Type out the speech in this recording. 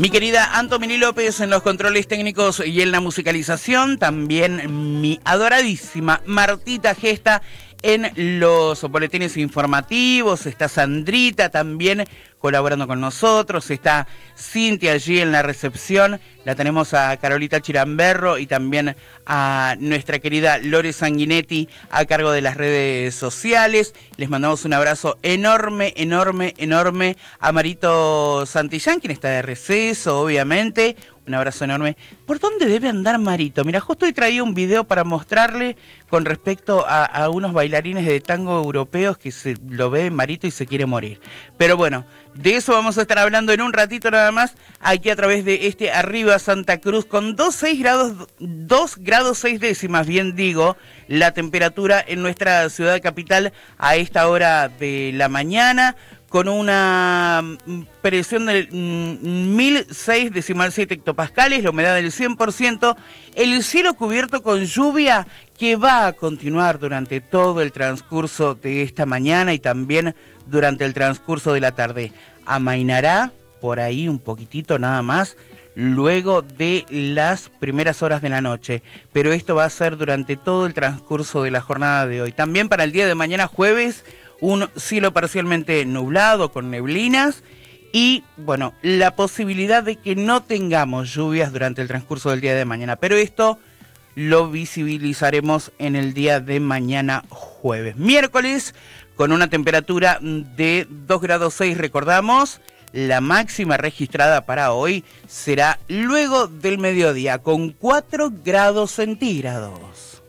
Mi querida Antomini López en los controles técnicos y en la musicalización. También mi adoradísima Martita Gesta en los boletines informativos. Está Sandrita también colaborando con nosotros. Está Cintia allí en la recepción. La tenemos a Carolita Chiramberro y también a nuestra querida Lore Sanguinetti a cargo de las redes sociales. Les mandamos un abrazo enorme, enorme, enorme a Marito Santillán, quien está de receso, obviamente. Un abrazo enorme. ¿Por dónde debe andar Marito? Mira, justo hoy traía un video para mostrarle con respecto a unos bailarines de tango europeos que se lo ve Marito y se quiere morir. Pero bueno, de eso vamos a estar hablando en un ratito nada más, aquí a través de este Arriba Santa Cruz, con 2 grados 6 décimas, bien digo, la temperatura en nuestra ciudad capital a esta hora de la mañana, con una presión de 1006,7 hectopascales, la humedad del 100%, el cielo cubierto con lluvia que va a continuar durante todo el transcurso de esta mañana y también durante el transcurso de la tarde. Amainará por ahí un poquitito nada más luego de las primeras horas de la noche, pero esto va a ser durante todo el transcurso de la jornada de hoy. También para el día de mañana jueves, un cielo parcialmente nublado con neblinas y, bueno, la posibilidad de que no tengamos lluvias durante el transcurso del día de mañana. Pero esto lo visibilizaremos en el día de mañana jueves. Miércoles, con una temperatura de 2 grados 6, recordamos, la máxima registrada para hoy será luego del mediodía, con 4 grados centígrados.